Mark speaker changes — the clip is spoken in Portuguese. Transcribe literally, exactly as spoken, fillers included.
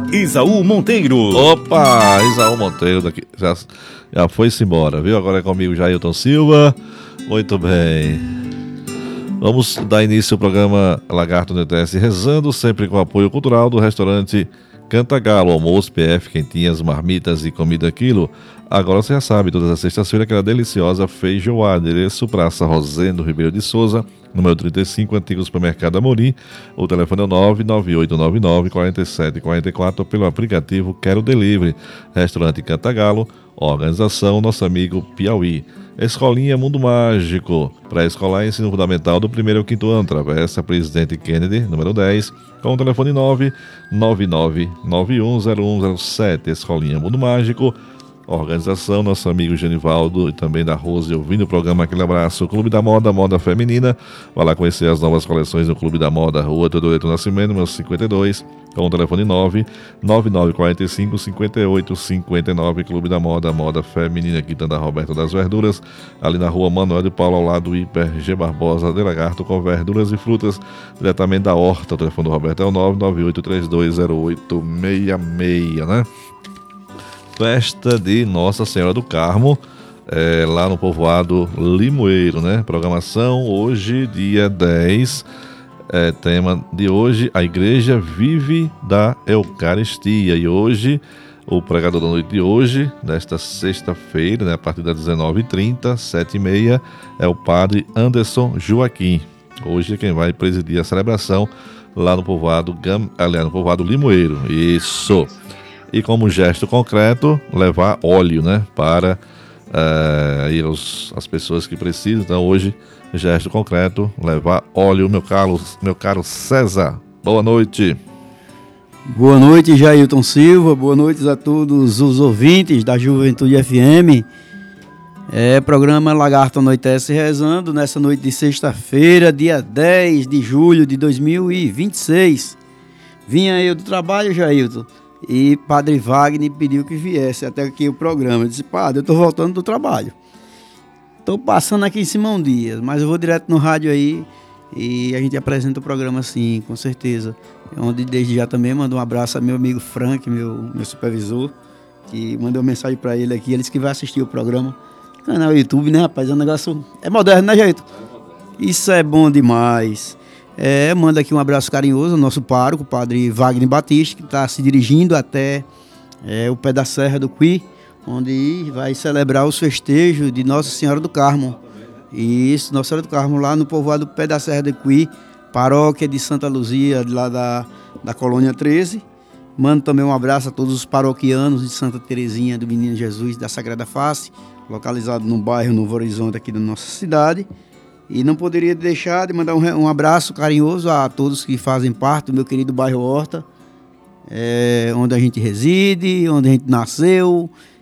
Speaker 1: Isaú Monteiro.
Speaker 2: Opa, Isaú Monteiro daqui, já, já foi-se embora, viu? Agora é comigo Jailton Silva. Muito bem. Vamos dar início ao programa Lagarto no I T S Rezando, sempre com apoio cultural do restaurante Cantagalo, almoço, P F, quentinhas, marmitas e comida quilo. Agora você já sabe, todas as sextas-feiras, aquela deliciosa feijoada. Endereço Praça Rosendo Ribeiro de Souza, número trinta e cinco, antigo supermercado Amorim. O telefone é nove nove oito nove nove, quatro sete quatro quatro, pelo aplicativo Quero Delivery. Restaurante Cantagalo, organização Nosso Amigo Piauí. Escolinha Mundo Mágico, pré-escolar e ensino fundamental do primeiro ao quinto ano, Travessa Presidente Kennedy, número dez, com o telefone nove nove nove nove um zero um zero sete. Escolinha Mundo Mágico, organização Nosso Amigo Genivaldo e também da Rose, ouvindo o programa. Aquele abraço. Clube da Moda, moda feminina. Vai lá conhecer as novas coleções do Clube da Moda, Rua Teodoreto Nascimento, número cinquenta e dois, com o telefone nove nove nove quatro cinco, cinco oito cinco nove. Clube da Moda, moda feminina, Quitanda Roberto das Verduras, ali na Rua Manuel de Paulo, ao lado do Hiper G Barbosa de Lagarto, com verduras e frutas diretamente da horta. O telefone do Roberto é o nove nove oito três dois zero oito seis seis, né? Festa de Nossa Senhora do Carmo, é, lá no povoado Limoeiro, né? Programação hoje, dia dez, é, tema de hoje, a Igreja Vive da Eucaristia. E hoje, o pregador da noite de hoje, nesta sexta-feira, né, a partir das dezenove e trinta, sete e meia, é o padre Anderson Joaquim. Hoje é quem vai presidir a celebração lá no povoado, aliás, no povoado Limoeiro. Isso! E como gesto concreto, levar óleo, né, para uh, aí os, as pessoas que precisam. Então hoje, gesto concreto, levar óleo. Meu caro, meu caro César, boa noite.
Speaker 3: Boa noite, Jailton Silva, boa noite a todos os ouvintes da Juventude F M. É, programa Lagarto Anoitece Rezando, nessa noite de sexta-feira, dia dez de julho de dois mil e vinte e seis. Vinha eu do trabalho, Jailton, e Padre Wagner pediu que viesse até aqui o programa. Eu disse: Padre, eu estou voltando do trabalho, estou passando aqui em Simão Dias, mas eu vou direto no rádio aí e a gente apresenta o programa sim, com certeza. Onde desde já também mando um abraço a meu amigo Frank, meu, meu supervisor, que mandou mensagem para ele aqui. Ele disse que vai assistir o programa, canal YouTube, né, rapaz? É um negócio, é moderno, né, Jailton? Isso é bom demais. É, manda aqui um abraço carinhoso ao nosso pároco, o Padre Wagner Batista, que está se dirigindo até é, o pé da Serra do Cuí, onde vai celebrar os festejos de Nossa Senhora do Carmo. Isso, Nossa Senhora do Carmo, lá no povoado do pé da Serra do Cuí, paróquia de Santa Luzia, lá da, da Colônia treze. Mando também um abraço a todos os paroquianos de Santa Terezinha do Menino Jesus da Sagrada Face, localizado no bairro Novo Horizonte aqui da nossa cidade. E não poderia deixar de mandar um, um abraço carinhoso a todos que fazem parte do meu querido bairro Horta, é, onde a gente reside, onde a gente nasceu,